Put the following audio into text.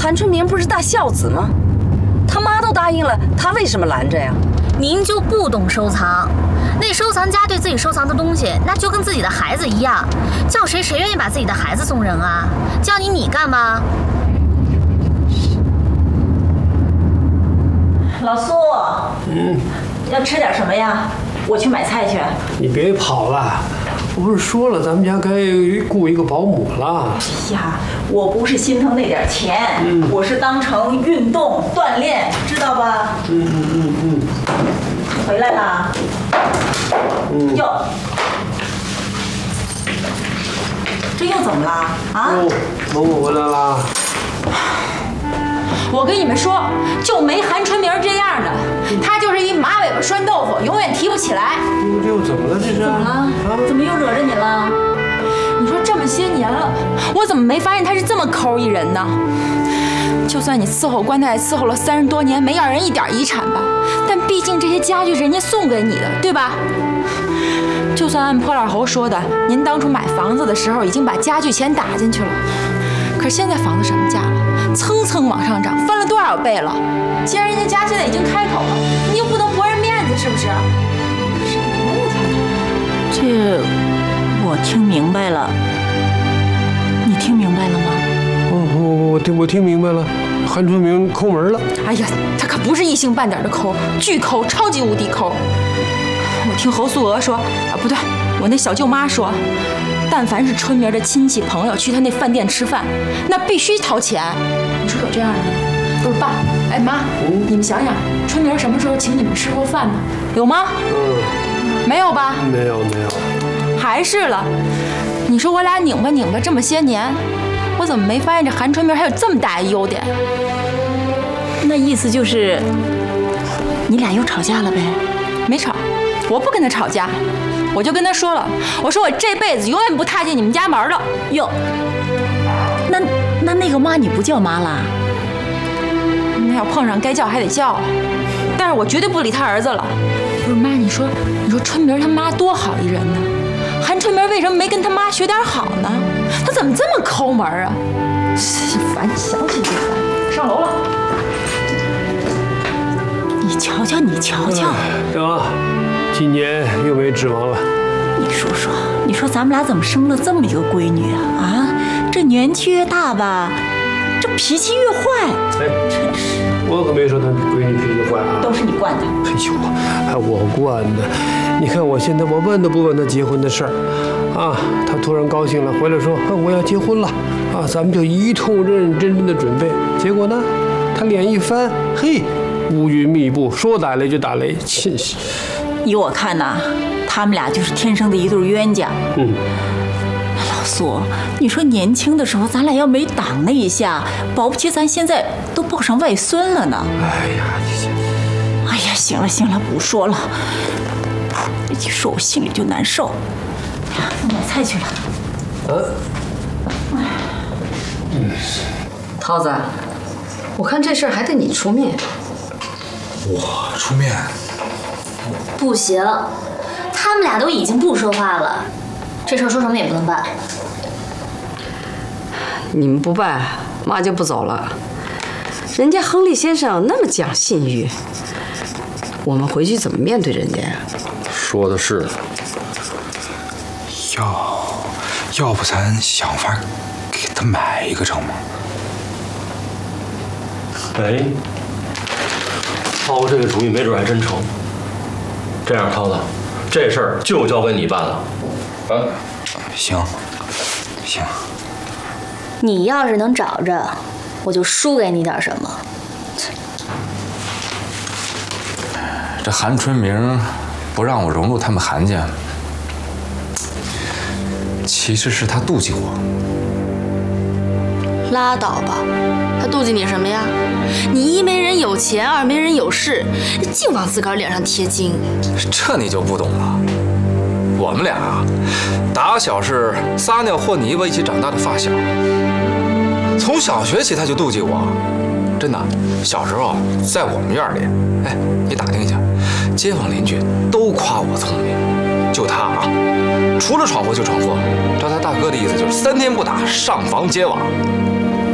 韩春明不是大孝子吗？他妈都答应了，他为什么拦着呀？ 您就不懂收藏。那收藏家对自己收藏的东西，那就跟自己的孩子一样，叫谁愿意把自己的孩子送人啊？叫你干嘛？ 老苏，要吃点什么呀？我去买菜去。 你别跑了，我不是说了，咱们家该雇一个保姆了。 哎呀，我不是心疼那点钱，我是当成运动锻炼，知道吧？回来啦。哟，这又怎么了啊？ 某某回来啦。 我跟你们说，就没韩春明这样的，他就是一马尾巴拴豆腐，永远提不起来。 这又怎么了？这是？ 怎么了？ 怎么又惹着你了？ 你说这么些年了，我怎么没发现他是这么抠一人呢？就算你伺候官太太伺候了30多年，没要人一点遗产吧，但毕竟这些家具是人家送给你的，对吧？就算按破烂猴说的，您当初买房子的时候已经把家具钱打进去了，可是现在房子什么价了？蹭蹭往上涨，翻了多少倍了？既然人家家现在已经开口了，你又不能驳人面子，是不是？ 这我听明白了，你听明白了吗？ 我听明白了，韩春明抠门了。 哎呀，他可不是一星半点的抠，巨抠，超级无敌抠。我听侯素娥说，不对，我那小舅妈说，但凡是春明的亲戚朋友去他那饭店吃饭，那必须掏钱。你说有这样的吗？不是爸，哎妈，你们想想，春明什么时候请你们吃过饭呢？有吗？没有吧？ 没有。 还是了。你说我俩拧巴拧巴这么些年，我怎么没发现这韩春明还有这么大的优点？ 那意思就是你俩又吵架了呗？ 没吵，我不跟他吵架，我就跟他说了，我说我这辈子永远不踏进你们家门了。 哟，那个妈你不叫妈了？ 那要碰上该叫还得叫啊，但是我绝对不理他儿子了。不是妈，你说春明他妈多好一人呢，韩春明为什么没跟他妈学点好呢？他怎么这么抠门啊？烦，想起就烦。上楼了。 你瞧瞧， 行了，今年又没指望了。 你说咱们俩怎么生了这么一个闺女啊？啊，这年纪越大吧，这脾气越坏。 哎，真是，我可没说他闺女脾气坏啊， 都是你惯的。 哎呦，还我惯的。你看我现在我问都不问他结婚的事儿，啊，他突然高兴了，回来说，我要结婚了，啊，咱们就一通认认真真的准备。结果呢，他脸一翻，嘿，乌云密布，说打雷就打雷，真是。 依我看呐，他们俩就是天生的一对冤家。老苏，你说年轻的时候咱俩要没挡那一下，保不齐咱现在都抱上外孙了呢。哎呀，行了，不说了。一说我心里就难受。我买菜去了。 涛子，我看这事儿还得你出面。 我出面？ 不行，他们俩都已经不说话了，这事儿说什么也不能办。 你们不办，妈就不走了。人家亨利先生那么讲信誉，我们回去怎么面对人家呀？ 说的是，要不咱想法给他买一个成吗？ 哎，涛这个主意没准还真成。这样，涛子，这事儿就交给你办了。啊， 行。 你要是能找着，我就输给你点什么。 这韩春明不让我融入他们韩家，其实是他妒忌我。 拉倒吧，他妒忌你什么呀？你一没人有钱，二没人有势，净往自个儿脸上贴金。 这你就不懂了。我们俩啊，打小是撒尿和泥巴一起长大的发小，从小学起他就妒忌我。真的，小时候在我们院里，哎，你打听一下，街坊邻居都夸我聪明，就他啊，除了闯祸就闯祸。照他大哥的意思，就是3天不打上房揭瓦。